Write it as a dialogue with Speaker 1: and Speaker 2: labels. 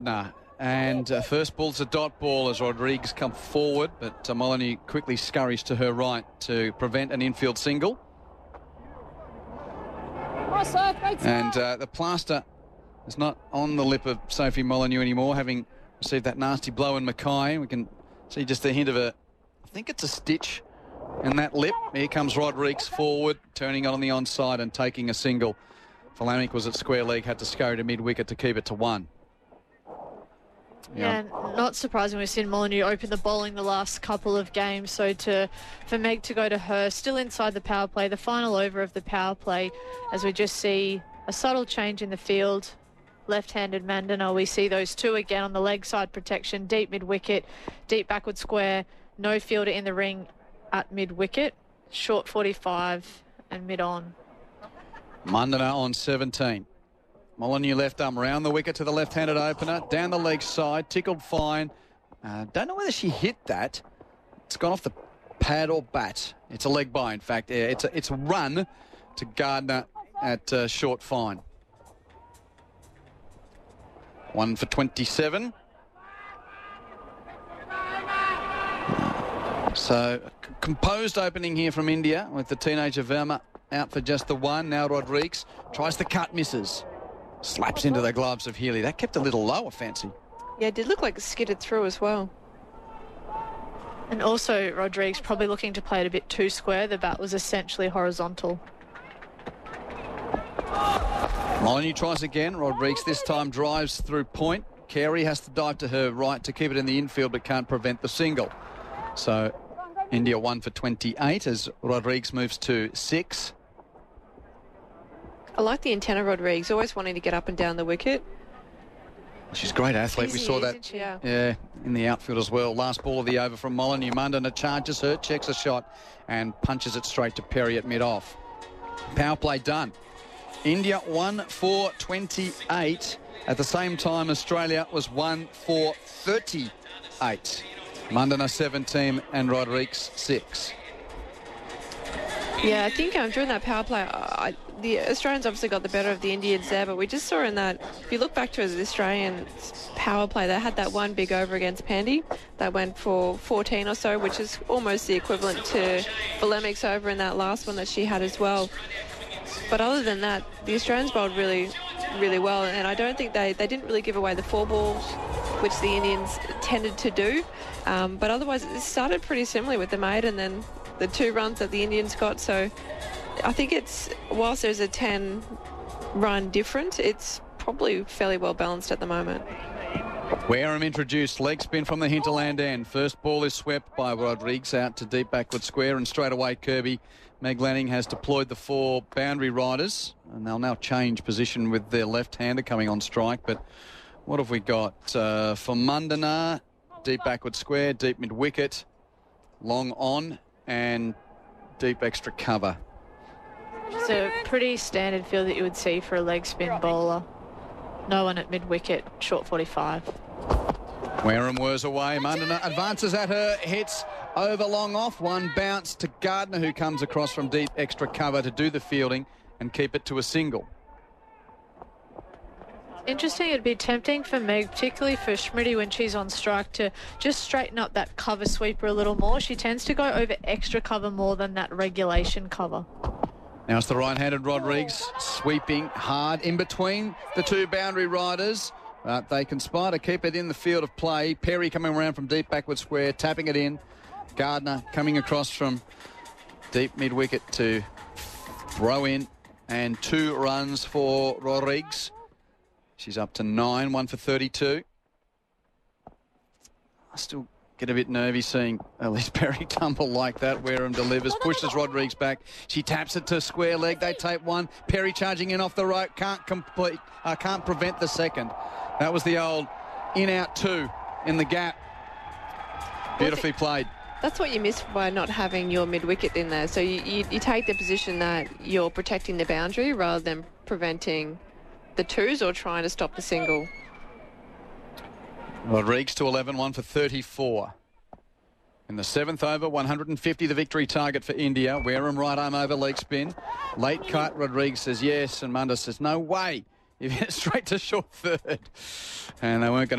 Speaker 1: Gardner. And first ball's a dot ball as Rodrigues come forward, but Molyneux quickly scurries to her right to prevent an infield single. And the plaster is not on the lip of Sophie Molyneux anymore, having received that nasty blow in Mackay. We can see just a hint of I think it's a stitch in that lip. Here comes Rodrigues forward, turning on the onside and taking a single. Vlamic was at square leg, had to scurry to mid-wicket to keep it to 1.
Speaker 2: Yeah, not surprising. We've seen Molyneux open the bowling the last couple of games. So for Meg to go to her, still inside the power play, the final over of the power play, as we just see a subtle change in the field. Left-handed Mandana, we see those two again on the leg side protection, deep mid-wicket, deep backward square, no fielder in the ring at mid-wicket, short 45 and mid-on.
Speaker 1: Mandana on 17. Molyneux left arm round the wicket to the left-handed opener, down the leg side, tickled fine. Don't know whether she hit that. It's gone off the pad or bat. It's a leg by, in fact. It's a run to Gardner at short fine. 1 for 27. So, composed opening here from India with the teenager Verma out for just the one. Now Rodrigues tries the cut, misses. Slaps into the gloves of Healy. That kept a little low, I fancy.
Speaker 3: Yeah, it did look like it skidded through as well.
Speaker 2: And also, Rodrigues probably looking to play it a bit too square. The bat was essentially horizontal.
Speaker 1: Molyneux tries again. Rodrigues this time drives through point. Carey has to dive to her right to keep it in the infield but can't prevent the single. So India 1 for 28 as Rodrigues moves to 6.
Speaker 3: I like the antenna Rodrigues, always wanting to get up and down the wicket.
Speaker 1: She's a great athlete. We saw that
Speaker 3: yeah,
Speaker 1: in the outfield as well. Last ball of the over from Molyneux. Mandana charges her, checks a shot and punches it straight to Perry at mid-off. Power play done. India 1 for 28. At the same time, Australia was 1 for 38. Mandana 17 and Rodrigues 6.
Speaker 3: Yeah, I think during that power play, the Australians obviously got the better of the Indians there, but we just saw in that, if you look back to the Australian power play, they had that one big over against Pandey that went for 14 or so, which is almost the equivalent to Valemic's over in that last one that she had as well. But other than that, the Australians bowled really, really well, and I don't think they didn't really give away the 4 balls, which the Indians tended to do. But otherwise, it started pretty similarly with the maid and then the 2 runs that the Indians got. So I think whilst there's a 10-run difference, it's probably fairly well balanced at the moment.
Speaker 1: Wareham introduced, leg spin from the hinterland end. First ball is swept by Rodrigues out to deep backward square, and straight away Kirby. Meg Lanning has deployed the 4 boundary riders, and they'll now change position with their left-hander coming on strike. But what have we got for Mandana? Deep backward square, deep mid-wicket, long on, and deep extra cover.
Speaker 2: It's a pretty standard field that you would see for a leg spin bowler. No one at mid-wicket, short 45.
Speaker 1: Wareham whirs away. Mandana advances at her, hits over long off. One bounce to Gardner, who comes across from deep extra cover to do the fielding and keep it to a single.
Speaker 2: Interesting, it'd be tempting for Meg, particularly for Schmitty when she's on strike, to just straighten up that cover sweeper a little more. She tends to go over extra cover more than that regulation cover.
Speaker 1: Now it's the right-handed Rodrigues sweeping hard in between the 2 boundary riders. They conspire to keep it in the field of play. Perry coming around from deep backward square, tapping it in. Gardner coming across from deep mid-wicket to throw in. And 2 runs for Rodrigues. She's up to 9, 1 for 32. I still get a bit nervy seeing Elise Perry tumble like that. Wareham delivers, pushes Rodrigues back. She taps it to square leg. They take 1. Perry charging in off the right. Can't prevent the second. That was the old in-out 2 in the gap. Beautifully played.
Speaker 3: That's what you miss by not having your mid-wicket in there. So you take the position that you're protecting the boundary rather than preventing the 2s or trying to stop the single.
Speaker 1: Rodrigues to 11, 1 for 34. In the 7th over, 150 the victory target for India. Wareham right arm over leg spin. Late cut, Rodrigues says yes, and Munda says no way. You've hit straight to short third. And they weren't going to